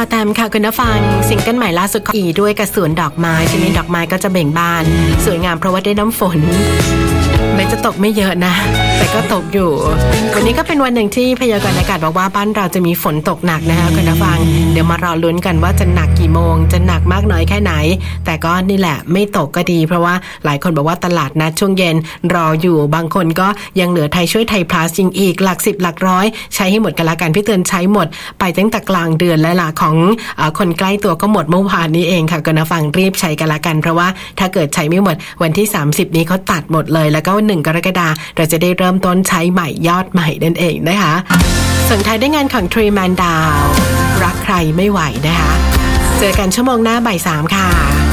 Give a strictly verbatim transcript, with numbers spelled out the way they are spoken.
อแตมค่ะคุณผู้ฟังซิงเกิลใหม่ล่าสุดของอีด้วยกระสวนดอกไม้ชนิดดอกไม้ก็จะเบ่งบานสวยงามเพราะว่าได้น้ำฝนแม้จะตกไม่เยอะนะแต่ก็ตกอยู่วันนี้ก็เป็นวันหนึ่งที่พยากรณ์อากาศบอกว่าบ้านเราจะมีฝนตกหนักนะคะคุณผู้ฟังเดี๋ยวมารอลุ้นกันว่าจะหนักกี่โมงจะหนักมากน้อยแค่ไหนแต่ก็นี่แหละไม่ตกก็ดีเพราะว่าหลายคนบอกว่าตลาดนัดช่วงเย็นรออยู่บางคนก็ยังเหลือไทยช่วยไทยพลัสจริงอีกหลักสิบหลักร้อยใช้ให้หมดกันละกันพี่เตือนใช้หมดไปตั้งแต่กลางเดือนแล้วล่ะของเอ่อคนใกล้ตัวก็หมดเมื่อวานนี้เองค่ะคุณผู้ฟังรีบใช้กันละกันเพราะว่าถ้าเกิดใช้ไม่หมดวันที่สามสิบนี้เขาตัดหมดเลยแล้วก็วันหนึ่งกรกฎาคมเราจะได้เริ่มต้นใช้ใหม่ยอดใหม่นั่นเองนะคะส่งท้ายด้วยงานของ Three Man Down รักใครไม่ไหวนะคะเจอกันชั่วโมงหน้าบ่ายสามค่ะ